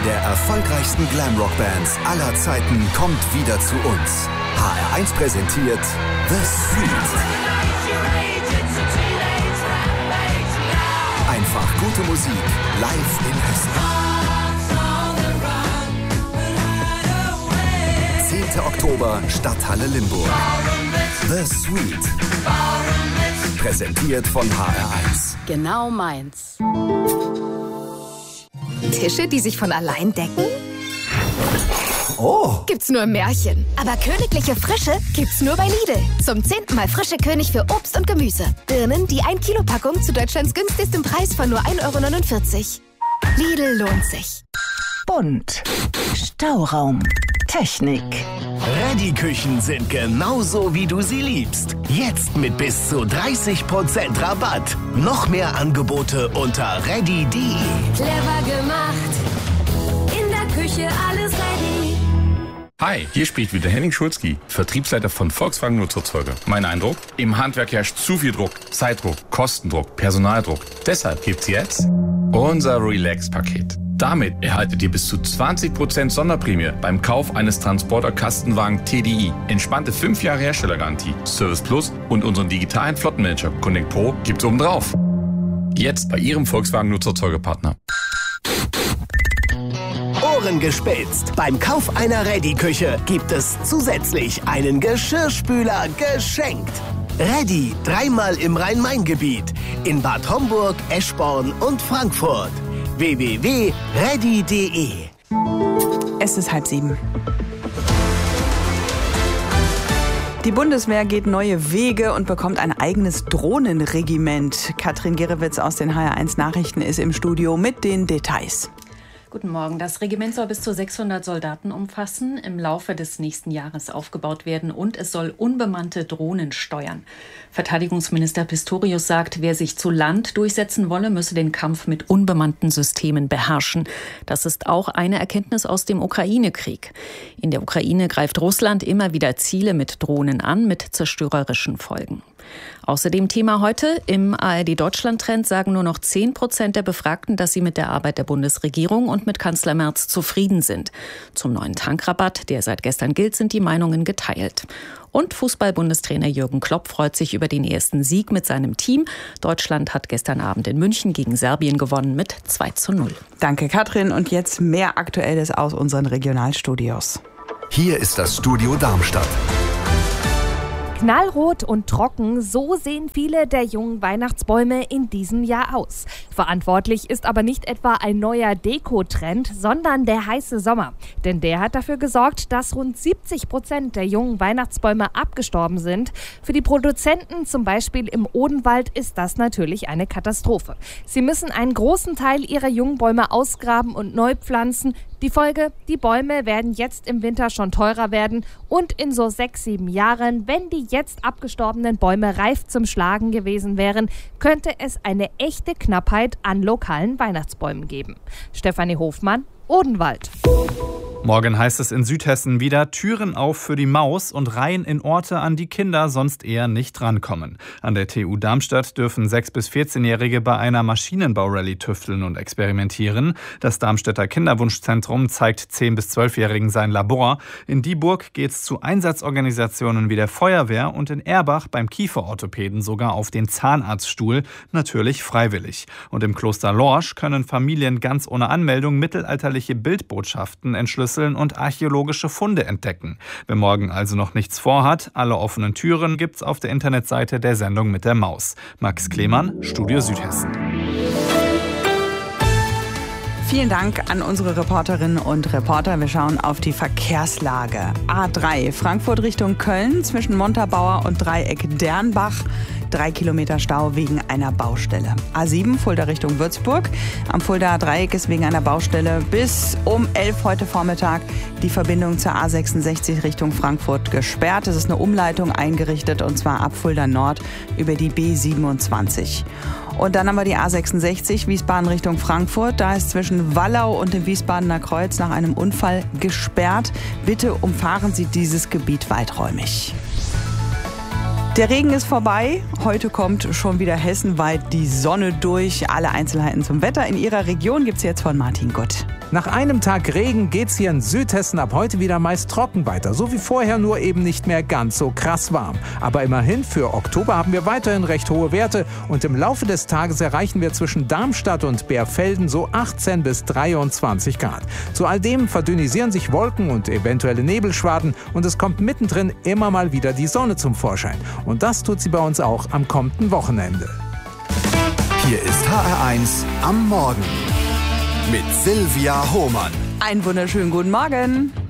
der erfolgreichsten Glamrock-Bands aller Zeiten kommt wieder zu uns. HR1 präsentiert The Street. Einfach gute Musik live in Hessen. 10. Oktober, Stadthalle Limburg. The Street. Präsentiert von HR1. Genau meins. Tische, die sich von allein decken? Oh! Gibt's nur im Märchen. Aber königliche Frische gibt's nur bei Lidl. Zum 10. Mal frische König für Obst und Gemüse. Birnen, die 1 Kilo Packung zu Deutschlands günstigem Preis von nur 1,49 €. Lidl lohnt sich. Bunt. Stauraum. Technik. Reddy-Küchen sind genauso, wie du sie liebst. Jetzt mit bis zu 30% Rabatt. Noch mehr Angebote unter reddy.de. Clever gemacht. In der Küche alles ready. Hi, hier spricht wieder Henning Schulzki, Vertriebsleiter von Volkswagen Nutzfahrzeuge. Mein Eindruck? Im Handwerk herrscht zu viel Druck, Zeitdruck, Kostendruck, Personaldruck. Deshalb gibt's jetzt unser Relax-Paket. Damit erhaltet ihr bis zu 20% Sonderprämie beim Kauf eines Transporter-Kastenwagen TDI. Entspannte 5 Jahre Herstellergarantie, Service Plus und unseren digitalen Flottenmanager Connect Pro gibt's obendrauf. Jetzt bei Ihrem Volkswagen Nutzfahrzeugepartner. Ohren gespitzt. Beim Kauf einer Reddy-Küche gibt es zusätzlich einen Geschirrspüler geschenkt. Reddy, 3-mal im Rhein-Main-Gebiet. In Bad Homburg, Eschborn und Frankfurt. www.reddy.de. Es ist 6:30. Die Bundeswehr geht neue Wege und bekommt ein eigenes Drohnenregiment. Katrin Gerewitz aus den HR1 Nachrichten ist im Studio mit den Details. Guten Morgen. Das Regiment soll bis zu 600 Soldaten umfassen, im Laufe des nächsten Jahres aufgebaut werden und es soll unbemannte Drohnen steuern. Verteidigungsminister Pistorius sagt, wer sich zu Land durchsetzen wolle, müsse den Kampf mit unbemannten Systemen beherrschen. Das ist auch eine Erkenntnis aus dem Ukraine-Krieg. In der Ukraine greift Russland immer wieder Ziele mit Drohnen an, mit zerstörerischen Folgen. Außerdem Thema heute. Im ARD-Deutschland-Trend sagen nur noch 10% der Befragten, dass sie mit der Arbeit der Bundesregierung und mit Kanzler Merz zufrieden sind. Zum neuen Tankrabatt, der seit gestern gilt, sind die Meinungen geteilt. Und Fußball-Bundestrainer Jürgen Klopp freut sich über den ersten Sieg mit seinem Team. Deutschland hat gestern Abend in München gegen Serbien gewonnen mit 2:0. Danke, Katrin. Und jetzt mehr Aktuelles aus unseren Regionalstudios. Hier ist das Studio Darmstadt. Knallrot und trocken, so sehen viele der jungen Weihnachtsbäume in diesem Jahr aus. Verantwortlich ist aber nicht etwa ein neuer Dekotrend, sondern der heiße Sommer. Denn der hat dafür gesorgt, dass rund 70% der jungen Weihnachtsbäume abgestorben sind. Für die Produzenten, zum Beispiel im Odenwald, ist das natürlich eine Katastrophe. Sie müssen einen großen Teil ihrer jungen Bäume ausgraben und neu pflanzen. Die Folge, die Bäume werden jetzt im Winter schon teurer werden und in so 6-7 Jahren, wenn die jetzt abgestorbenen Bäume reif zum Schlagen gewesen wären, könnte es eine echte Knappheit an lokalen Weihnachtsbäumen geben. Stefanie Hofmann, Odenwald. Morgen heißt es in Südhessen wieder Türen auf für die Maus und Reihen in Orte, an die Kinder sonst eher nicht rankommen. An der TU Darmstadt dürfen 6- bis 14-Jährige bei einer Maschinenbau-Rallye tüfteln und experimentieren. Das Darmstädter Kinderwunschzentrum zeigt 10- bis 12-Jährigen sein Labor. In Dieburg geht's zu Einsatzorganisationen wie der Feuerwehr und in Erbach beim Kieferorthopäden sogar auf den Zahnarztstuhl, natürlich freiwillig. Und im Kloster Lorsch können Familien ganz ohne Anmeldung mittelalterliche Bildbotschaften entschlüsseln und archäologische Funde entdecken. Wer morgen also noch nichts vorhat, alle offenen Türen gibt's auf der Internetseite der Sendung mit der Maus. Max Klemann, Studio Südhessen. Vielen Dank an unsere Reporterinnen und Reporter. Wir schauen auf die Verkehrslage. A3 Frankfurt Richtung Köln zwischen Montabaur und Dreieck Dernbach. 3 Kilometer Stau wegen einer Baustelle. A7 Fulda Richtung Würzburg. Am Fuldaer Dreieck ist wegen einer Baustelle bis um 11 heute Vormittag die Verbindung zur A66 Richtung Frankfurt gesperrt. Es ist eine Umleitung eingerichtet und zwar ab Fulda Nord über die B27. Und dann haben wir die A66 Wiesbaden Richtung Frankfurt. Da ist zwischen Wallau und dem Wiesbadener Kreuz nach einem Unfall gesperrt. Bitte umfahren Sie dieses Gebiet weiträumig. Der Regen ist vorbei. Heute kommt schon wieder hessenweit die Sonne durch. Alle Einzelheiten zum Wetter in Ihrer Region gibt's jetzt von Martin Gutt. Nach einem Tag Regen geht's hier in Südhessen ab heute wieder meist trocken weiter. So wie vorher, nur eben nicht mehr ganz so krass warm. Aber immerhin, für Oktober haben wir weiterhin recht hohe Werte. Und im Laufe des Tages erreichen wir zwischen Darmstadt und Bärfelden so 18 bis 23 Grad. Zu all dem verdünnisieren sich Wolken und eventuelle Nebelschwaden. Und es kommt mittendrin immer mal wieder die Sonne zum Vorschein. Und das tut sie bei uns auch am kommenden Wochenende. Hier ist HR1 am Morgen mit Silvia Hohmann. Einen wunderschönen guten Morgen.